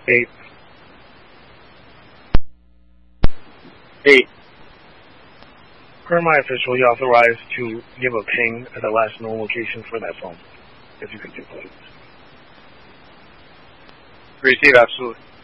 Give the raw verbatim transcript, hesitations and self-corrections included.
Eight. Eight. Per my official, you authorized to give a ping at the last known location for that phone. If you could do, please. Receive, absolutely.